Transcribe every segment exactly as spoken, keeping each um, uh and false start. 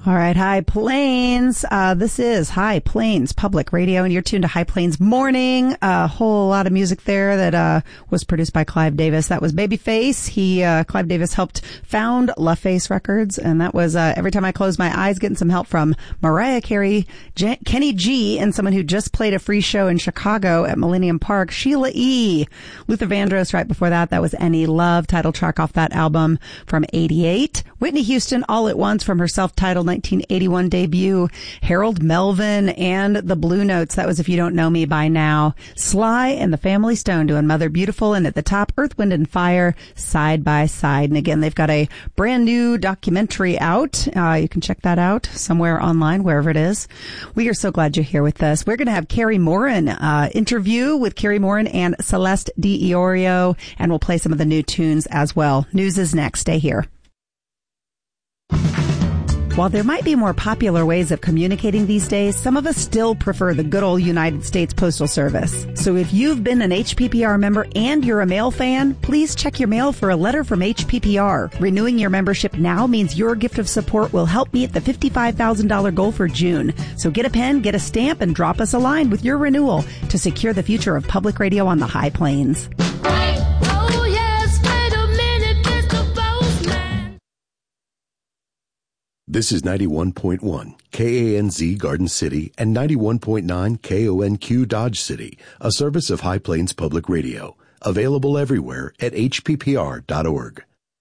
All right, High Plains. Uh, this is High Plains Public Radio, and you're tuned to High Plains Morning. A whole lot of music there that uh was produced by Clive Davis. That was Babyface. He, uh, Clive Davis helped found LaFace Records, and that was uh, Every Time I Close My Eyes, getting some help from Mariah Carey, J- Kenny G, and someone who just played a free show in Chicago at Millennium Park, Sheila E. Luther Vandross right before that. That was Any Love, title track off that album from eighty-eight. Whitney Houston, All at Once from her self-titled nineteen eighty-one debut. Harold Melvin and the Blue Notes. That was If You Don't Know Me By Now. Sly and the Family Stone doing Mother Beautiful. And at the top, Earth, Wind and Fire, Side by Side. And again, they've got a brand new documentary out. Uh, you can check that out somewhere online, wherever it is. We are so glad you're here with us. We're going to have Carrie Morin, uh, interview with Carrie Morin and Celeste DiIorio. And we'll play some of the new tunes as well. News is next. Stay here. While there might be more popular ways of communicating these days, some of us still prefer the good old United States Postal Service. So if you've been an H P P R member and you're a mail fan, please check your mail for a letter from H P P R. Renewing your membership now means your gift of support will help meet the fifty-five thousand dollars goal for June. So get a pen, get a stamp, and drop us a line with your renewal to secure the future of public radio on the High Plains. This is ninety-one point one K A N Z Garden City and ninety-one point nine K O N Q Dodge City, a service of High Plains Public Radio. Available everywhere at H P P R dot org.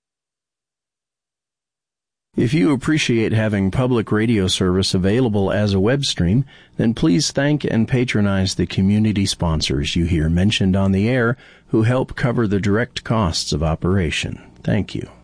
If you appreciate having public radio service available as a web stream, then please thank and patronize the community sponsors you hear mentioned on the air who help cover the direct costs of operation. Thank you.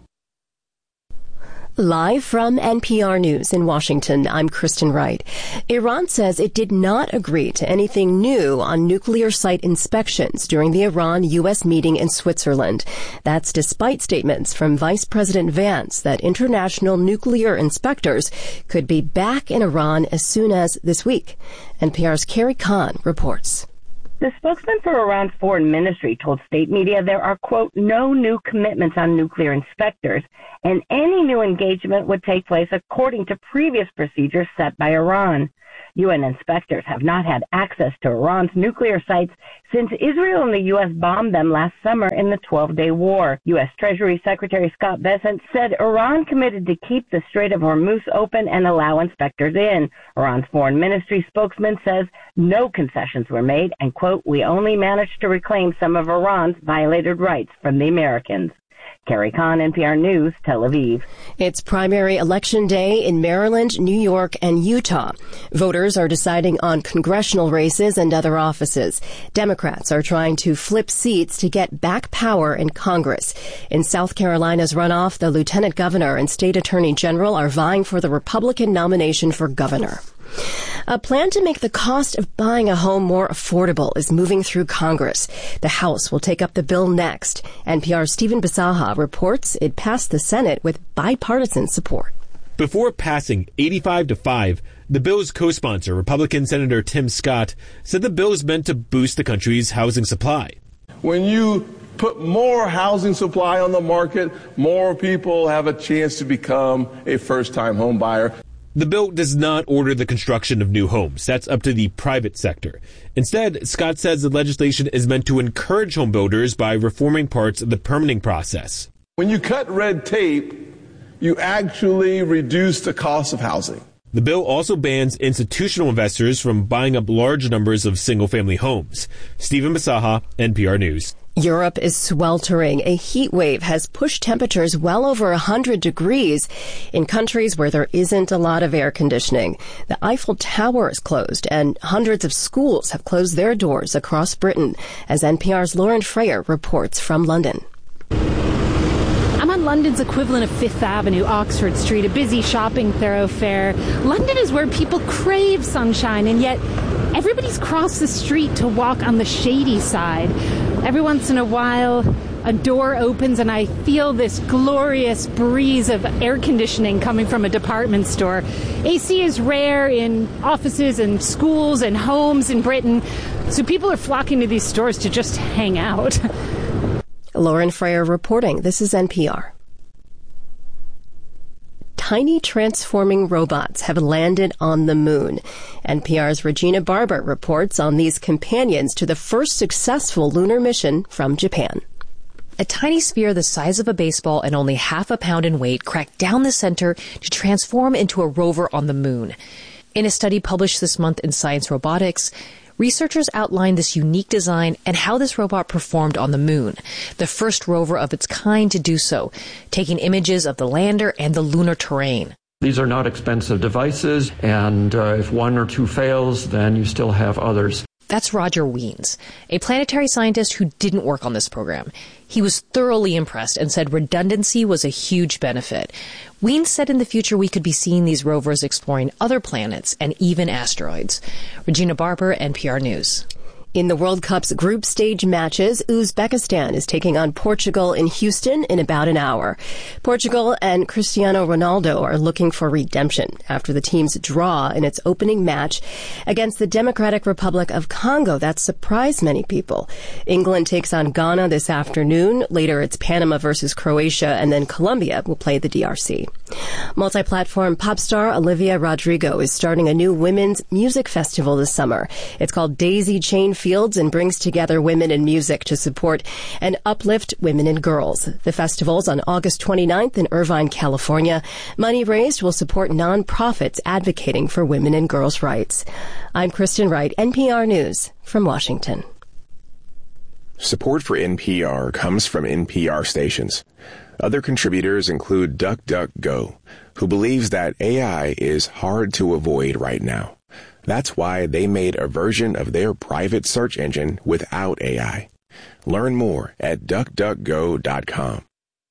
Live from N P R News in Washington, I'm Kristen Wright. Iran says it did not agree to anything new on nuclear site inspections during the Iran-U S meeting in Switzerland. That's despite statements from Vice President Vance that international nuclear inspectors could be back in Iran as soon as this week. N P R's Carrie Kahn reports. The spokesman for Iran's foreign ministry told state media there are, quote, no new commitments on nuclear inspectors, and any new engagement would take place according to previous procedures set by Iran. U N inspectors have not had access to Iran's nuclear sites since Israel and the U S bombed them last summer in the twelve-day war. U S Treasury Secretary Scott Bessent said Iran committed to keep the Strait of Hormuz open and allow inspectors in. Iran's foreign ministry spokesman says no concessions were made and, quote, we only managed to reclaim some of Iran's violated rights from the Americans. Carrie Kahn, N P R News, Tel Aviv. It's primary election day in Maryland, New York, and Utah. Voters are deciding on congressional races and other offices. Democrats are trying to flip seats to get back power in Congress. In South Carolina's runoff, the lieutenant governor and state attorney general are vying for the Republican nomination for governor. A plan to make the cost of buying a home more affordable is moving through Congress. The House will take up the bill next. N P R's Stephen Bisaha reports it passed the Senate with bipartisan support. Before passing eighty-five to five, the bill's co-sponsor, Republican Senator Tim Scott, said the bill is meant to boost the country's housing supply. When you put more housing supply on the market, more people have a chance to become a first-time home buyer. The bill does not order the construction of new homes. That's up to the private sector. Instead, Scott says the legislation is meant to encourage home builders by reforming parts of the permitting process. When you cut red tape, you actually reduce the cost of housing. The bill also bans institutional investors from buying up large numbers of single-family homes. Stephen Bisaha, N P R News. Europe is sweltering. A heat wave has pushed temperatures well over one hundred degrees in countries where there isn't a lot of air conditioning. The Eiffel Tower is closed, and hundreds of schools have closed their doors across Britain, as N P R's Lauren Freyer reports from London. I'm on London's equivalent of Fifth Avenue, Oxford Street, a busy shopping thoroughfare. London is where people crave sunshine, and yet everybody's crossed the street to walk on the shady side. Every once in a while, a door opens and I feel this glorious breeze of air conditioning coming from a department store. A C is rare in offices and schools and homes in Britain, so people are flocking to these stores to just hang out. Lauren Freyer reporting. This is N P R. tiny transforming robots have landed on the moon. N P R's Regina Barber reports on these companions to the first successful lunar mission from Japan. A tiny sphere the size of a baseball and only half a pound in weight cracked down the center to transform into a rover on the moon. In a study published this month in Science Robotics, researchers outlined this unique design and how this robot performed on the moon, the first rover of its kind to do so, taking images of the lander and the lunar terrain. These are not expensive devices, and uh, if one or two fails, then you still have others. That's Roger Wiens, a planetary scientist who didn't work on this program. He was thoroughly impressed and said redundancy was a huge benefit. Wiens said in the future we could be seeing these rovers exploring other planets and even asteroids. Regina Barber, N P R News. In the World Cup's group stage matches, Uzbekistan is taking on Portugal in Houston in about an hour. Portugal and Cristiano Ronaldo are looking for redemption after the team's draw in its opening match against the Democratic Republic of Congo. That surprised many people. England takes on Ghana this afternoon. Later, it's Panama versus Croatia, and then Colombia will play the D R C. Multi-platform pop star Olivia Rodrigo is starting a new women's music festival this summer. It's called Daisy Chain Fields and brings together women in music to support and uplift women and girls. The festival's on August twenty-ninth in Irvine, California. Money raised will support nonprofits advocating for women and girls' rights. I'm Kristen Wright, N P R News from Washington. Support for N P R comes from N P R stations. Other contributors include DuckDuckGo, who believes that A I is hard to avoid right now. That's why they made a version of their private search engine without A I. Learn more at duck duck go dot com.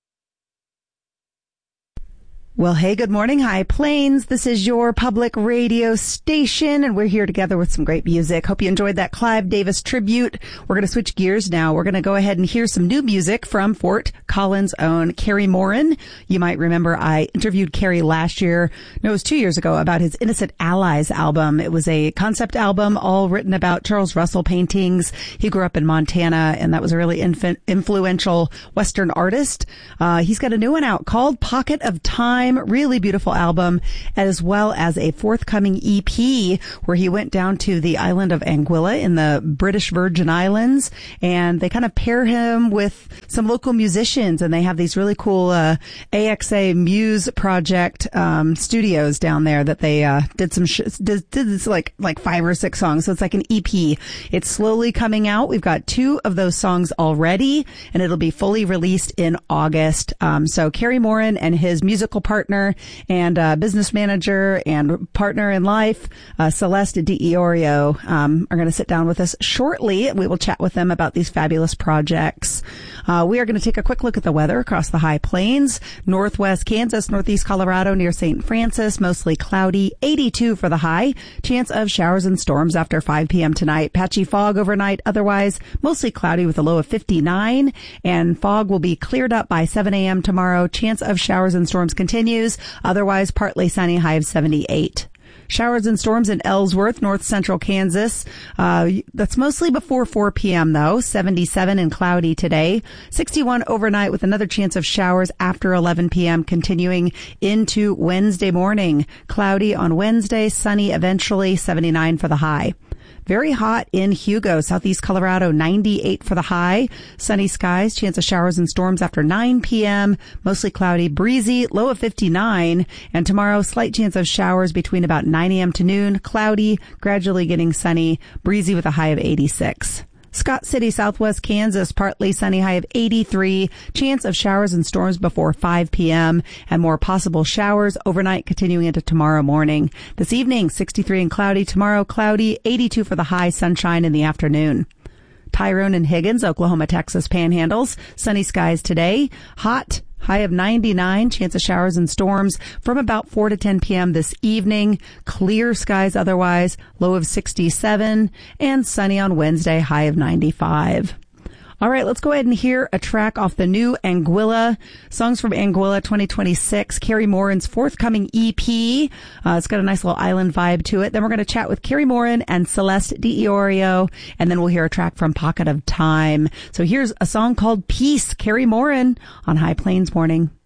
Well, hey, good morning, High Plains. This is your public radio station, and we're here together with some great music. Hope you enjoyed that Clive Davis tribute. We're going to switch gears now. We're going to go ahead and hear some new music from Fort Collins' own Carrie Morin. You might remember I interviewed Carrie last year, no, it was two years ago, about his Innocent Allies album. It was a concept album all written about Charles Russell paintings. He grew up in Montana, and that was a really inf- influential Western artist. Uh, he's got a new one out called Pocket of Time. Really beautiful album, as well as a forthcoming E P where he went down to the island of Anguilla in the British Virgin Islands, and they kind of pair him with some local musicians, and they have these really cool uh, A X A Muse Project um, studios down there that they uh, did some sh- did, did this like like five or six songs. So it's like an E P. It's slowly coming out. We've got two of those songs already, and it'll be fully released in August. Um, so Carrie Morin and his musical partner and uh, business manager and partner in life, uh, Celeste DiIorio, um, are going to sit down with us shortly. We will chat with them about these fabulous projects. Uh, we are going to take a quick look at the weather across the High Plains. Northwest Kansas, northeast Colorado near Saint Francis, mostly cloudy, eighty-two for the high. Chance of showers and storms after five p.m. tonight. Patchy fog overnight, otherwise mostly cloudy with a low of fifty-nine. And fog will be cleared up by seven a.m. tomorrow. Chance of showers and storms continues. Otherwise, partly sunny, high of seventy-eight. Showers and storms in Ellsworth, north central Kansas. Uh, that's mostly before four p.m. though. seventy-seven and cloudy today. sixty-one overnight with another chance of showers after eleven p.m. continuing into Wednesday morning. Cloudy on Wednesday, sunny eventually, seventy-nine for the high. Very hot in Hugo, southeast Colorado, ninety-eight for the high. Sunny skies, chance of showers and storms after nine p.m. Mostly cloudy, breezy, low of fifty-nine. And tomorrow, slight chance of showers between about nine a.m. to noon. Cloudy, gradually getting sunny, breezy with a high of eighty-six. Scott City, southwest Kansas, partly sunny, high of eighty-three. Chance of showers and storms before five p.m. and more possible showers overnight continuing into tomorrow morning. This evening, sixty-three and cloudy. Tomorrow, cloudy, eighty-two for the high, sunshine in the afternoon. Tyrone and Higgins, Oklahoma, Texas panhandles. Sunny skies today. Hot. High of ninety-nine, chance of showers and storms from about four to ten p.m. this evening. Clear skies otherwise, low of sixty-seven, and sunny on Wednesday, high of ninety-five. All right, let's go ahead and hear a track off the new Anguilla, Songs from Anguilla twenty twenty-six, Carrie Morin's forthcoming E P. Uh, it's got a nice little island vibe to it. Then we're going to chat with Carrie Morin and Celeste DiIorio, and then we'll hear a track from Pocket of Time. So here's a song called Peace, Carrie Morin on High Plains Morning.